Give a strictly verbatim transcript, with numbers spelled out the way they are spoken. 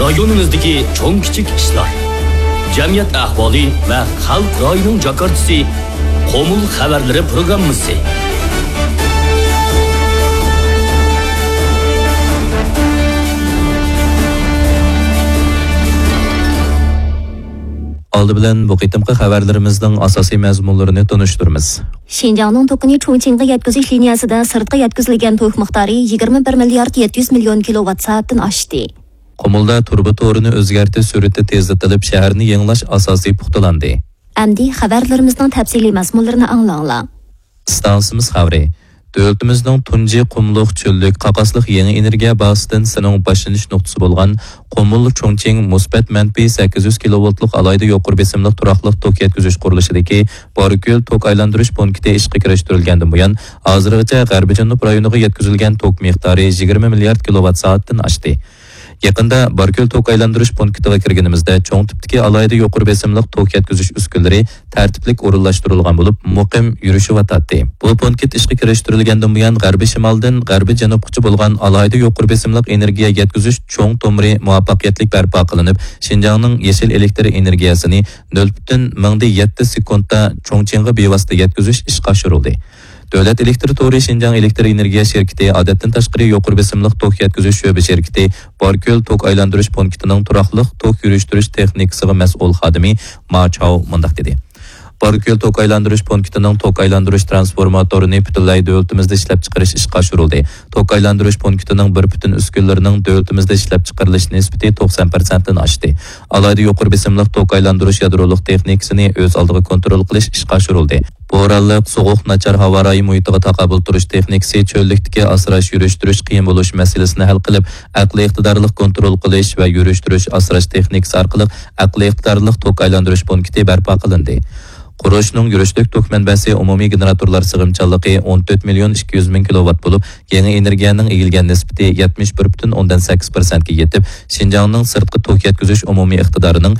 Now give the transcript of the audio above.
rayonimizdagi cho'ng kichik ishlar, jamiyat ahvoli va xalq ro'yining jakartisi Qomul xabarlari programmasi. Aldı bilan bu qitimqi xabarlarimizning asosiy mazmunlarini tanishtiramiz. Şinjanның токыны Чоңчинға yetkazış liniyasida sirtqa yetkazilgan tok miqdori yigirma bir milliard yetti yuz million kilowatt soatdan oshdi. Qumulda turba to'rini o'zgartirish sur'ati tezlatilib, shaharni yangilash asosiy puxtalandi. Endi xabarlarimizning tafsiliy mazmunlarini anglanglar. Stansimiz xabari. Dövlətimizдің tunji qumluq çöllük qaqasliq yeni energiya bazasidan sının başlanış nuqtası bolğan Qumul Chongqing musbat manfi sakkiz yuz kilovoltluq alayda yuqori besimliq turaqlıq tok yetkazış qurilishidagi Borgöl tok aylantirish punkti ishga kirishtirilgandan buyon hozirgacha G'arbiy Janub rayoniga yetkazilgan tok miqdori yigirma milliard kilowatt soatdan oshdi. Yaqında Borgöl tok aylantirish punktiga kirganimizda cho'ng tipdagi alayda yuqori besimliq tok yetkazish uskunalari tartiblik o'rinlashtirilgan bo'lib, muqim yurishyapti. Bu punkt ishga kirishtirilgandan buyon G'arbiy shimoldan G'arbiy janubgacha bo'lgan alayda yuqori besimliq energiya yetkazish cho'ng tomiri muvaffaqiyatli barpo qilinib, Xinjiangning yashil elektr energiyasini nol butun ming yetti sekundda Chongqingga bevosita yetkazish ishga oshirildi. Davlat elektr to'ri Xinjiang elektr energiya şirketi odatdan tashqari yuqori besimliq tok yetkazish sho'ba şirketi Borgöl tok aylantirish punktining turaqliq tok yurishtirish texnikasiga mas'ul xodimi Ma Chao mundaq dedi. Borgöl tok aylantirish punktining tok aylantirish transformatorini butunlay davlatimizda ishlab chiqarish ishga oshirildi. Tok aylantirish punktining bir butun uskunalarining davlatimizda ishlab chiqarilish nisbati to'qson foiz dan oshdi. Alayda yuqori besimliq tok aylantirish yadroliq texnikasini o'z oldiga kontrol qilish ishga oshirildi. Bo'ronliq, sovuq, nachar havo rayi muhitiga taqobil turish texnikasi cho'llikdagi asrash yurishtirish qiyin bo'lish masalasini hal qilib, aqliy iqtidorli kontrol qilish va yurishtirish asrash texnikasi orqali aqliy iqtidorli tok aylantirish punkti barpo qilindi. Qurishning yurishlik tok manbasi umumiy generatorlar sig'imchanligi o'n to'rt million ikki yuz ming kilowatt bo'lib, yangi energiyaning egilgan nisbati yetmish bir butun o'ndan sakkiz foiz ga yetib, Xinjiangning sirtqi tok yetkazish umumiy iqtidorining